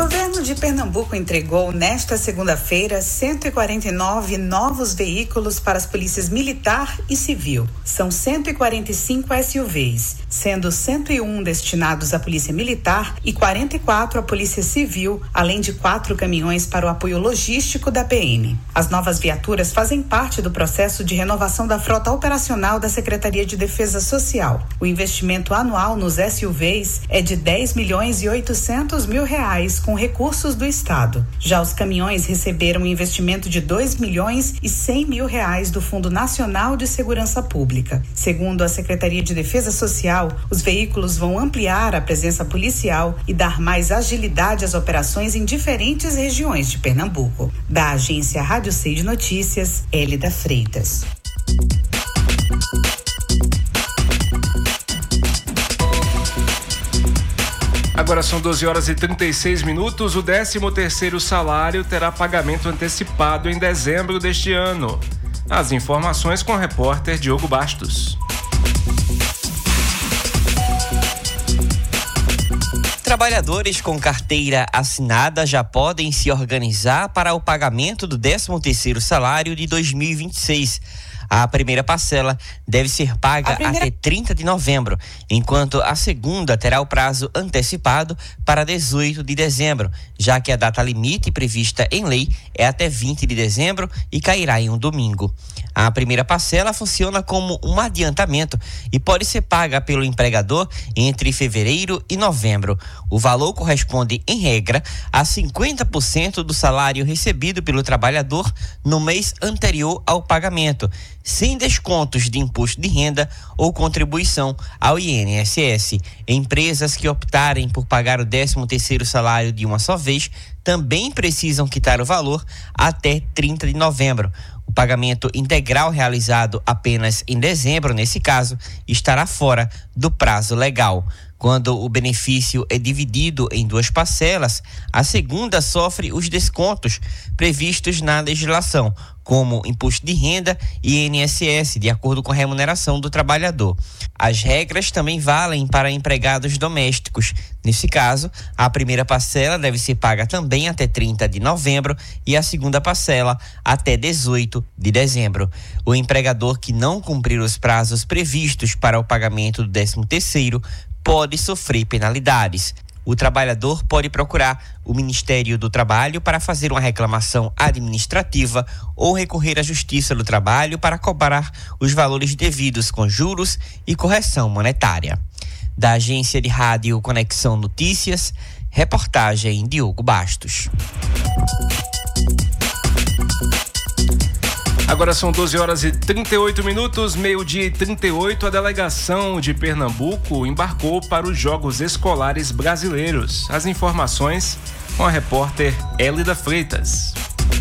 governo de Pernambuco entregou nesta segunda-feira 149 novos veículos para as polícias militar e civil. São 145 SUVs, sendo 101 destinados à polícia militar e 44 à polícia civil, além de 4 caminhões para o apoio logístico da PM. As novas viaturas fazem parte do processo de renovação da frota operacional da Secretaria de Defesa Social. O investimento anual nos SUVs é de R$10.800.000 com recursos do Estado. Já os caminhões receberam um investimento de R$2.100.000 do Fundo Nacional de Segurança Pública. Segundo a Secretaria de Defesa Social, os veículos vão ampliar a presença policial e dar mais agilidade às operações em diferentes regiões de Pernambuco. Da agência Rádio C de Notícias, Hélida Freitas. Agora são 12h36. O 13º salário terá pagamento antecipado em dezembro deste ano. As informações com o repórter Diogo Bastos. Trabalhadores com carteira assinada já podem se organizar para o pagamento do 13º salário de 2026. A primeira parcela deve ser paga até 30 de novembro, enquanto a segunda terá o prazo antecipado para 18 de dezembro, já que a data limite prevista em lei é até 20 de dezembro e cairá em um domingo. A primeira parcela funciona como um adiantamento e pode ser paga pelo empregador entre fevereiro e novembro. O valor corresponde, em regra, a 50% do salário recebido pelo trabalhador no mês anterior ao pagamento, sem descontos de imposto de renda ou contribuição ao INSS. Empresas que optarem por pagar o 13º salário de uma só vez também precisam quitar o valor até 30 de novembro. O pagamento integral realizado apenas em dezembro, nesse caso, estará fora do prazo legal. Quando o benefício é dividido em duas parcelas, a segunda sofre os descontos previstos na legislação, como imposto de renda e INSS, de acordo com a remuneração do trabalhador. As regras também valem para empregados domésticos. Nesse caso, a primeira parcela deve ser paga também até 30 de novembro e a segunda parcela até 18 de dezembro. O empregador que não cumprir os prazos previstos para o pagamento do 13º pode sofrer penalidades. O trabalhador pode procurar o Ministério do Trabalho para fazer uma reclamação administrativa ou recorrer à Justiça do Trabalho para cobrar os valores devidos com juros e correção monetária. Da agência de rádio Conexão Notícias, reportagem Diogo Bastos. Agora são 12h38, 12h38. A delegação de Pernambuco embarcou para os Jogos Escolares Brasileiros. As informações com a repórter Hélida Freitas.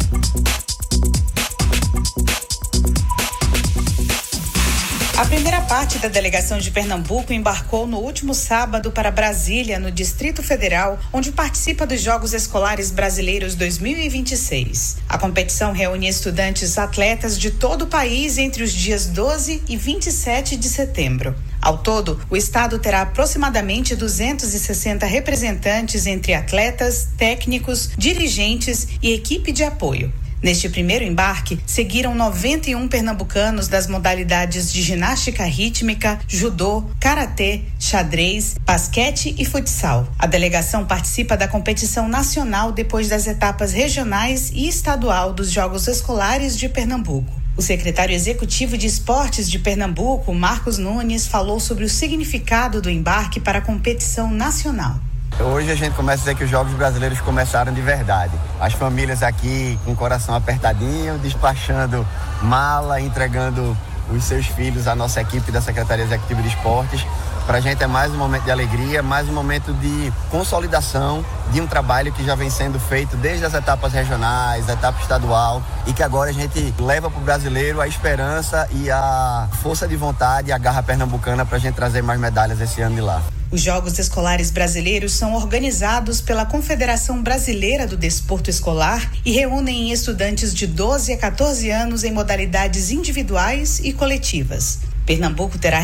A primeira parte da delegação de Pernambuco embarcou no último sábado para Brasília, no Distrito Federal, onde participa dos Jogos Escolares Brasileiros 2026. A competição reúne estudantes atletas de todo o país entre os dias 12 e 27 de setembro. Ao todo, o estado terá aproximadamente 260 representantes entre atletas, técnicos, dirigentes e equipe de apoio. Neste primeiro embarque, seguiram 91 pernambucanos das modalidades de ginástica rítmica, judô, karatê, xadrez, basquete e futsal. A delegação participa da competição nacional depois das etapas regionais e estadual dos Jogos Escolares de Pernambuco. O secretário executivo de Esportes de Pernambuco, Marcos Nunes, falou sobre o significado do embarque para a competição nacional. Hoje a gente começa a dizer que os Jogos Brasileiros começaram de verdade. As famílias aqui com o coração apertadinho, despachando mala, entregando os seus filhos à nossa equipe da Secretaria Executiva de Esportes. Para a gente é mais um momento de alegria, mais um momento de consolidação de um trabalho que já vem sendo feito desde as etapas regionais, a etapa estadual, e que agora a gente leva para o brasileiro a esperança e a força de vontade e a garra pernambucana para a gente trazer mais medalhas esse ano de lá. Os Jogos Escolares Brasileiros são organizados pela Confederação Brasileira do Desporto Escolar e reúnem estudantes de 12 a 14 anos em modalidades individuais e coletivas. Pernambuco terá